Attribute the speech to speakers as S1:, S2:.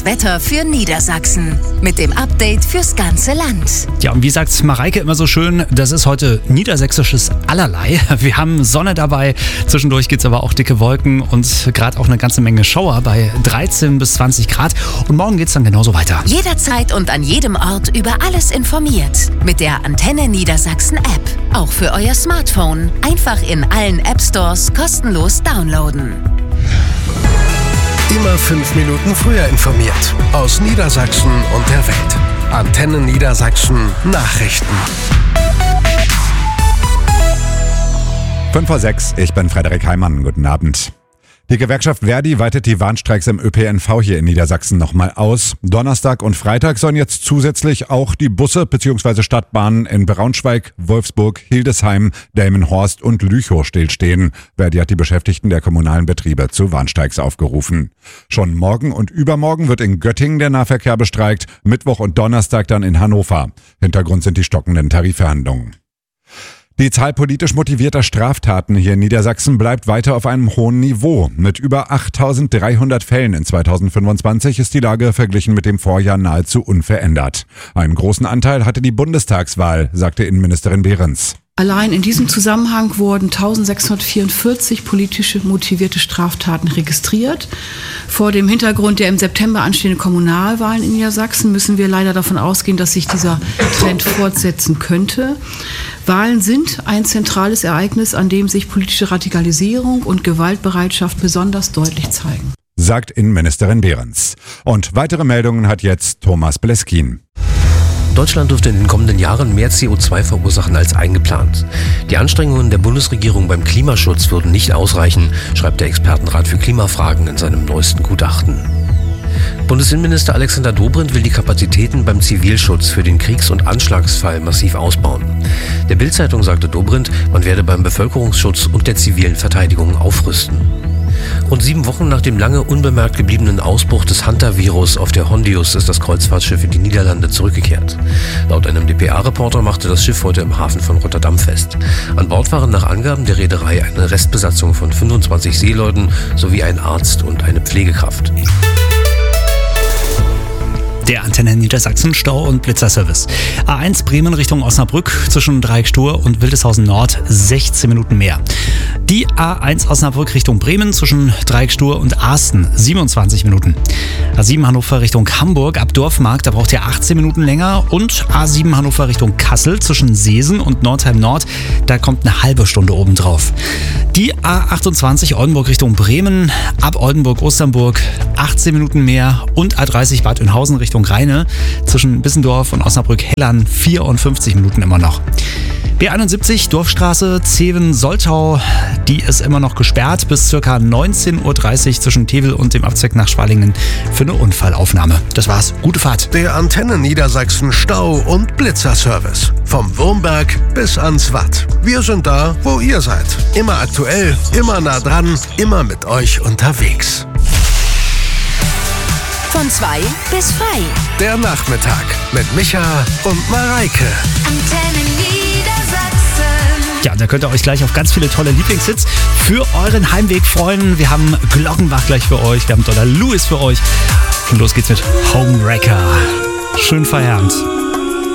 S1: Wetter für Niedersachsen mit dem Update fürs ganze Land.
S2: Ja, und wie sagt Mareike immer so schön, das ist heute niedersächsisches Allerlei. Wir haben Sonne dabei, zwischendurch gibt es aber auch dicke Wolken und gerade auch eine ganze Menge Schauer bei 13 bis 20 Grad. Und morgen geht es dann genauso weiter.
S1: Jederzeit und an jedem Ort über alles informiert. Mit der Antenne Niedersachsen App. Auch für euer Smartphone. Einfach in allen App Stores kostenlos downloaden.
S3: Immer 5 Minuten früher informiert. Aus Niedersachsen und der Welt. Antenne Niedersachsen Nachrichten.
S4: 5:06 ich bin Frederik Heimann. Guten Abend. Die Gewerkschaft Verdi weitet die Warnstreiks im ÖPNV hier in Niedersachsen nochmal aus. Donnerstag und Freitag sollen jetzt zusätzlich auch die Busse bzw. Stadtbahnen in Braunschweig, Wolfsburg, Hildesheim, Delmenhorst und Lüchow stillstehen. Verdi hat die Beschäftigten der kommunalen Betriebe zu Warnstreiks aufgerufen. Schon morgen und übermorgen wird in Göttingen der Nahverkehr bestreikt, Mittwoch und Donnerstag dann in Hannover. Hintergrund sind die stockenden Tarifverhandlungen. Die Zahl politisch motivierter Straftaten hier in Niedersachsen bleibt weiter auf einem hohen Niveau. Mit über 8.300 Fällen in 2025 ist die Lage verglichen mit dem Vorjahr nahezu unverändert. Einen großen Anteil hatte die Bundestagswahl, sagte Innenministerin Behrens.
S5: Allein in diesem Zusammenhang wurden 1644 politisch motivierte Straftaten registriert. Vor dem Hintergrund der im September anstehenden Kommunalwahlen in Niedersachsen müssen wir leider davon ausgehen, dass sich dieser Trend fortsetzen könnte. Wahlen sind ein zentrales Ereignis, an dem sich politische Radikalisierung und Gewaltbereitschaft besonders deutlich zeigen,
S4: sagt Innenministerin Behrens. Und weitere Meldungen hat jetzt Thomas Bleskin.
S6: Deutschland dürfte in den kommenden Jahren mehr CO2 verursachen als eingeplant. Die Anstrengungen der Bundesregierung beim Klimaschutz würden nicht ausreichen, schreibt der Expertenrat für Klimafragen in seinem neuesten Gutachten. Bundesinnenminister Alexander Dobrindt will die Kapazitäten beim Zivilschutz für den Kriegs- und Anschlagsfall massiv ausbauen. Der Bild-Zeitung sagte Dobrindt, man werde beim Bevölkerungsschutz und der zivilen Verteidigung aufrüsten. Rund 7 Wochen nach dem lange unbemerkt gebliebenen Ausbruch des Hunter-Virus auf der Hondius ist das Kreuzfahrtschiff in die Niederlande zurückgekehrt. Laut einem dpa-Reporter machte das Schiff heute im Hafen von Rotterdam fest. An Bord waren nach Angaben der Reederei eine Restbesatzung von 25 Seeleuten sowie ein Arzt und eine Pflegekraft.
S2: Der Antenne Niedersachsen Stau- und Blitzerservice. A1 Bremen Richtung Osnabrück zwischen Dreieckstur und Wildeshausen Nord 16 Minuten mehr. Die A1 Osnabrück Richtung Bremen zwischen Dreieckstur und Arsten 27 Minuten. A7 Hannover Richtung Hamburg ab Dorfmarkt, da braucht ihr 18 Minuten länger. Und A7 Hannover Richtung Kassel zwischen Seesen und Nordheim Nord, da kommt eine halbe Stunde obendrauf. Die A28 Oldenburg Richtung Bremen ab Oldenburg-Osternburg 18 Minuten mehr und A30 Bad Oeynhausen Richtung Rheine zwischen Bissendorf und Osnabrück-Hellern 54 Minuten immer noch. B71 Dorfstraße Zeven-Soltau, die ist immer noch gesperrt bis ca. 19.30 Uhr zwischen Tevel und dem Abzweig nach Schwalingen für eine Unfallaufnahme. Das war's. Gute Fahrt.
S3: Der Antenne Niedersachsen Stau- und Blitzerservice. Vom Wurmberg bis ans Watt. Wir sind da, wo ihr seid. Immer aktuell, immer nah dran, immer mit euch unterwegs.
S1: Von 2 bis frei.
S3: Der Nachmittag mit Micha und Mareike.
S1: Antenne Niedersachsen.
S2: Ja, da könnt ihr euch gleich auf ganz viele tolle Lieblingshits für euren Heimweg freuen. Wir haben Glockenbach gleich für euch, wir haben Dollar Louis für euch. Und los geht's mit Homewrecker. Schönen Feierabend.